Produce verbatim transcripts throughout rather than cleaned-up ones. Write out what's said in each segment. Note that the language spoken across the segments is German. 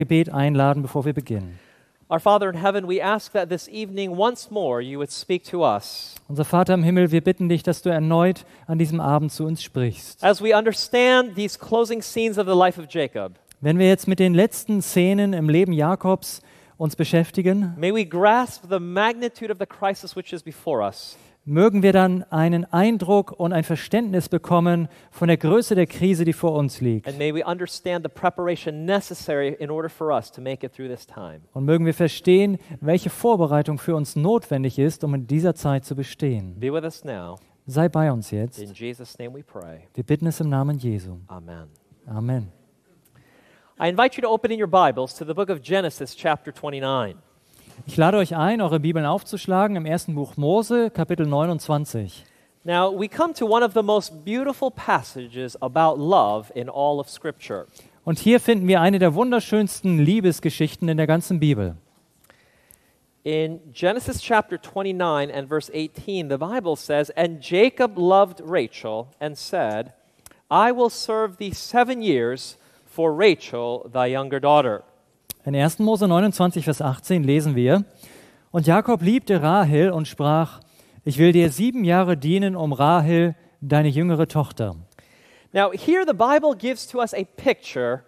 Gebet einladen, bevor wir beginnen. Our Father in heaven, we ask that this evening once more you would speak to us. Unser Vater im Himmel, wir bitten dich, dass du erneut an diesem Abend zu uns sprichst. As we understand these closing scenes of the life of Jacob, Wenn wir jetzt mit den letzten Szenen im Leben Jakobs uns beschäftigen, may we grasp the magnitude of the crisis which is before us. mögen wir dann einen Eindruck und ein Verständnis bekommen von der Größe der Krise, die vor uns liegt. And may we understand the preparation necessary in order for us to make it through this time. Und mögen wir verstehen, welche Vorbereitung für uns notwendig ist, um in dieser Zeit zu bestehen. Be with us now. Sei bei uns jetzt. In Jesus' name we pray. Wir bitten es im Namen Jesu. Amen. Amen. I invite you to open in your Bibles to the book of Genesis, chapter twenty-nine. Ich lade euch ein, eure Bibeln aufzuschlagen im ersten Buch Mose, Kapitel neunundzwanzig. Now, we come to one of the most beautiful passages about love in all of Scripture. Und hier finden wir eine der wunderschönsten Liebesgeschichten in der ganzen Bibel. In Genesis chapter twenty-nine and verse eighteen, the Bible says, "And Jacob loved Rachel and said, I will serve thee seven years for Rachel, thy younger daughter." In ersten Mose neunundzwanzig, Vers achtzehn lesen wir, und Jakob liebte Rahel und sprach, ich will dir sieben Jahre dienen um Rahel, deine jüngere Tochter. Now, here the Bible gives to us a picture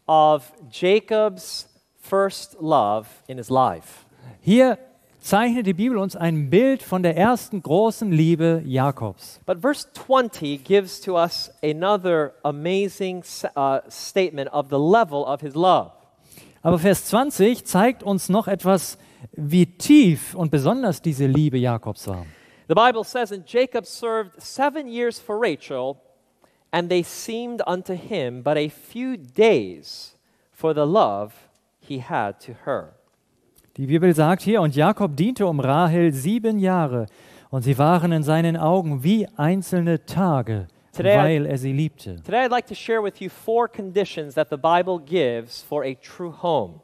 of Jacob's first love in his life. Hier zeichnet die Bibel uns ein Bild von der ersten großen Liebe Jakobs. But verse twenty gives to us another amazing uh, statement of the level of his love. Aber Vers zwanzig zeigt uns noch etwas, wie tief und besonders diese Liebe Jakobs war. The Bible says, "And Jacob served seven years for Rachel, and they seemed unto him but a few days for the love he had to her." Die Bibel sagt hier, und Jakob diente um Rahel sieben Jahre, und sie waren in seinen Augen wie einzelne Tage, Today I- weil er sie liebte. Today I'd like to share with you four conditions that the Bible gives for a true home.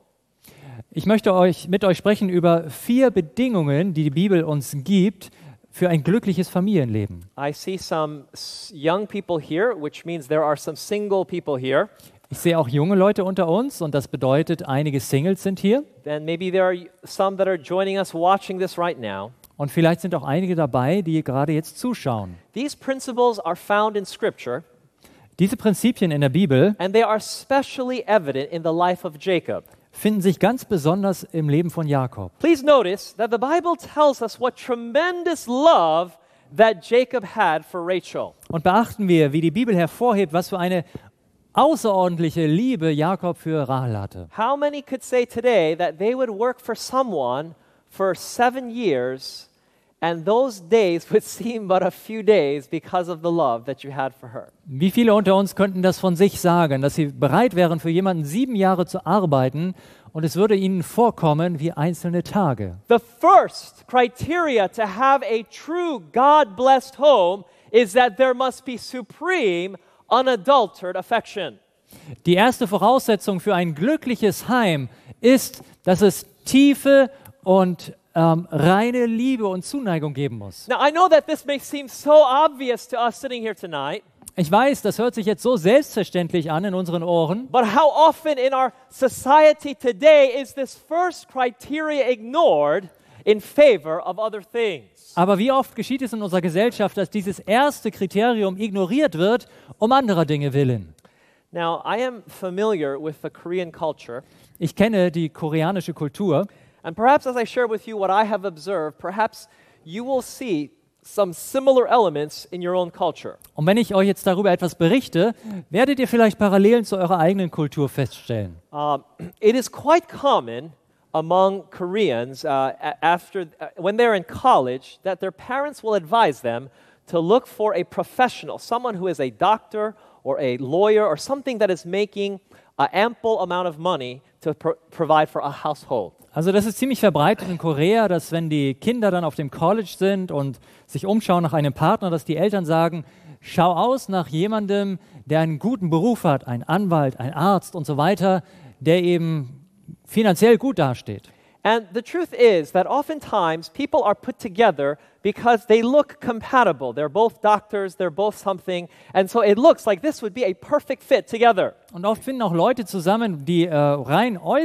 Ich möchte euch, mit euch sprechen über vier Bedingungen, die die Bibel uns gibt für ein glückliches Familienleben. I see some s- young people here, which means there are some single people here. Ich sehe auch junge Leute unter uns und das bedeutet, einige Singles sind hier. Then maybe there are some that are joining us watching this right now. Und vielleicht sind auch einige dabei, die gerade jetzt zuschauen. These principles are found in Scripture, Diese Prinzipien in der Bibel and they are especially evident in the life of Jacob. finden sich ganz besonders im Leben von Jakob. Please notice that the Bible tells us what tremendous love that Jacob had for Rachel. Und beachten wir, wie die Bibel hervorhebt, was für eine außerordentliche Liebe Jakob für Rahel hatte. How many could say today that they would work for someone for seven years and those days would seem but a few days because of the love that you had for her? Wie viele unter uns könnten das von sich sagen, dass sie bereit wären, für jemanden sieben Jahre zu arbeiten und es würde ihnen vorkommen wie einzelne Tage? The first criteria to have a true God-blessed home is that there must be supreme, unadulterated affection. Die erste Voraussetzung für ein glückliches Heim ist, dass es tiefe und ähm, reine Liebe und Zuneigung geben muss. Now, I know that this may seem so obvious to us sitting here tonight, Ich weiß, das hört sich jetzt so selbstverständlich an in unseren Ohren, but how often in our society today is this first criteria ignored in favor of other things? aber wie oft geschieht es in unserer Gesellschaft, dass dieses erste Kriterium ignoriert wird, um anderer Dinge willen? Now, I am familiar with the Korean culture, Ich kenne die koreanische Kultur and perhaps as I share with you what I have observed, perhaps you will see some similar elements in your own culture. und wenn ich euch jetzt darüber etwas berichte, werdet ihr vielleicht Parallelen zu eurer eigenen Kultur feststellen. Um, it is quite common among Koreans uh, a- after uh, when they're in college that their parents will advise them to look for a professional, someone who is a doctor or a lawyer or something that is making an ample amount of money to pro- provide for a household. Also das ist ziemlich verbreitet in Korea, dass wenn die Kinder dann auf dem College sind und sich umschauen nach einem Partner, dass die Eltern sagen, schau aus nach jemandem, der einen guten Beruf hat, ein Anwalt, ein Arzt und so weiter, der eben finanziell gut dasteht. And the truth is that oftentimes people are put together because they look compatible. They're both doctors, they're both something, and so it looks like this would be a perfect fit together. Und oft finden auch Leute zusammen, die äh, rein